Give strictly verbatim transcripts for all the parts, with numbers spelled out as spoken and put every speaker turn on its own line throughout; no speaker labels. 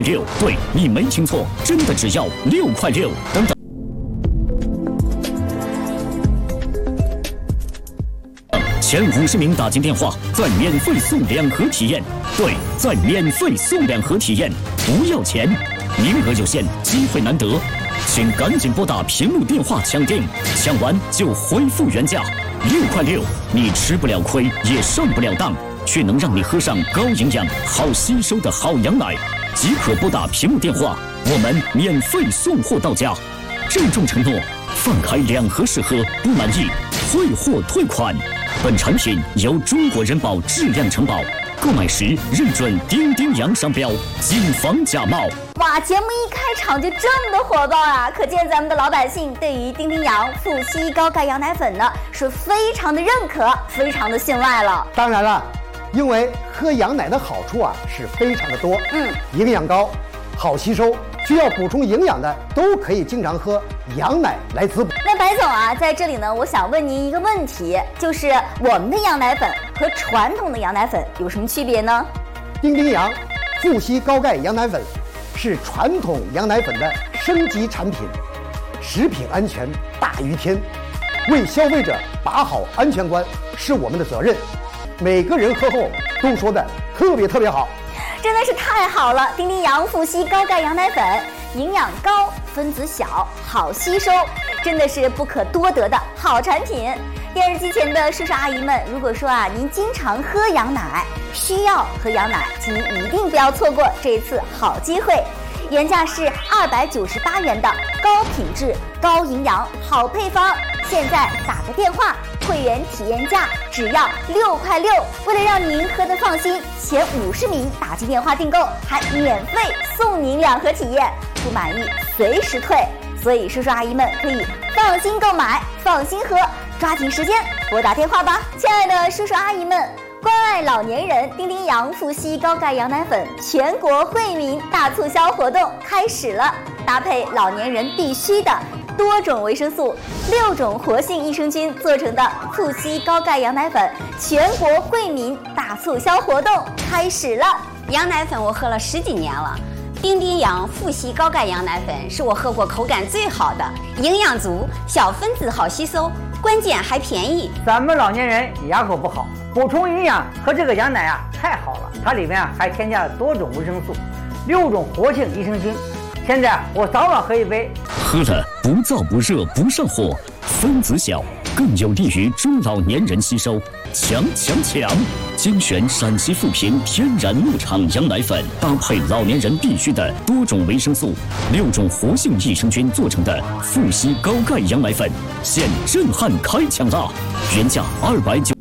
六，对，你没听错，真的只要六块六。等等。前五十名打进电话，再免费送两盒体验。对，再免费送两盒体验，不要钱，名额有限，机会难得，请赶紧拨打屏幕电话抢订，抢完就恢复原价。六块六，你吃不了亏，也上不了当，却能让你喝上高营养、好吸收的好羊奶。即可拨打屏幕电话，我们免费送货到家。郑重承诺，放开两盒试喝，不满意退货退款。本产品由中国人保质量承保，购买时认准丁丁洋商标，谨防假冒。
哇，节目一开场就这么的火爆啊！可见咱们的老百姓对于丁丁洋富硒高钙羊奶粉呢是非常的认可，非常的信赖了。
当然了，因为喝羊奶的好处啊是非常的多，嗯，营养高，好吸收，需要补充营养的都可以经常喝羊奶来滋补。
那白总啊，在这里呢，我想问您一个问题，就是我们的羊奶粉和传统的羊奶粉有什么区别呢？
丁丁洋富硒高钙羊奶粉是传统羊奶粉的升级产品，食品安全大于天，为消费者把好安全关是我们的责任。每个人喝后都说的特别特别好，
真的是太好了！丁丁洋富硒高钙羊奶粉，营养高，分子小，好吸收，真的是不可多得的好产品。电视机前的叔叔阿姨们，如果说啊您经常喝羊奶，需要喝羊奶，请您一定不要错过这一次好机会。原价是二百九十八元的高品质、高营养好配方，现在打个电话，会员体验价只要六块六。为了让您喝得放心，前五十名打进电话订购，还免费送您两盒体验，不满意随时退。所以叔叔阿姨们可以放心购买，放心喝，抓紧时间拨打电话吧。亲爱的叔叔阿姨们，关爱老年人，丁丁洋富硒高钙羊奶粉全国惠民大促销活动开始了，搭配老年人必须的多种维生素、六种活性益生菌做成的富硒高钙羊奶粉全国惠民大促销活动开始了。
羊奶粉我喝了十几年了，丁丁洋富硒高钙羊奶粉是我喝过口感最好的，营养足，小分子好吸收，关键还便宜。
咱们老年人牙口不好，补充营养和这个羊奶啊太好了，它里面啊还添加了多种维生素，六种活性益生菌。现在我早晚喝一杯，
喝了不燥不热不上火，分子小，更有利于中老年人吸收。强强强！精选陕西富平天然牧场羊奶粉，搭配老年人必须的多种维生素、六种活性益生菌做成的富硒高钙羊奶粉，现震撼开抢啦！原价二百九。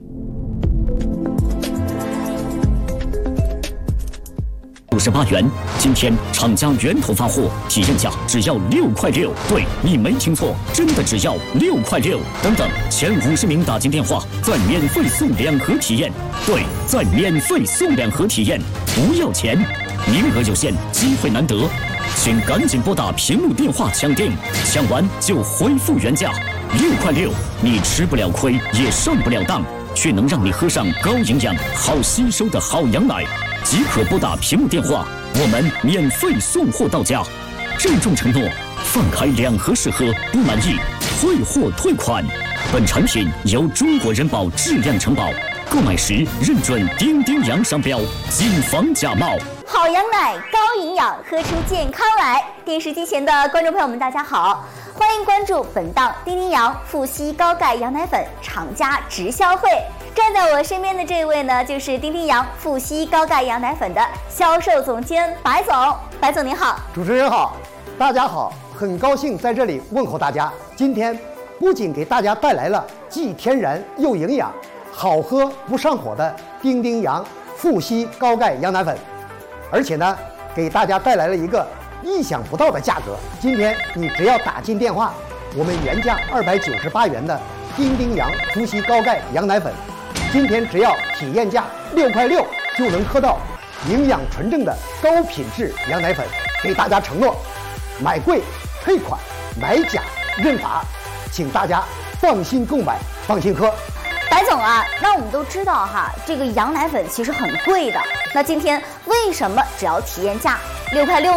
五十八元，今天厂家源头发货，体验价只要六块六。对，你没听错，真的只要六块六。等等，前五十名打进电话，再免费送两盒体验。对，再免费送两盒体验，不要钱，名额有限，机会难得，请赶紧拨打屏幕电话抢订，抢完就恢复原价。六块六，你吃不了亏，也上不了当，却能让你喝上高营养、好吸收的好羊奶。即可拨打屏幕电话，我们免费送货到家。郑重承诺，放开两盒试喝，不满意退货退款。本产品由中国人保质量承保，购买时认准丁丁洋商标，谨防假冒。
好羊奶，高营养，喝出健康来。电视机前的观众朋友们，大家好，欢迎关注本档丁丁洋富硒高钙羊奶粉厂家直销会。站在我身边的这位呢，就是丁丁洋富硒高钙羊奶粉的销售总监白总。白总您好。
主持人好，大家好，很高兴在这里问候大家。今天不仅给大家带来了既天然又营养、好喝不上火的丁丁洋富硒高钙羊奶粉，而且呢，给大家带来了一个意想不到的价格。今天你只要打进电话，我们原价二百九十八元的丁丁洋富硒高钙羊奶粉，今天只要体验价六块六，就能喝到营养纯正的高品质羊奶粉。给大家承诺，买贵退款，买假认罚，请大家放心购买，放心喝。
白总啊，那我们都知道哈，这个羊奶粉其实很贵的。那今天为什么只要体验价六块六？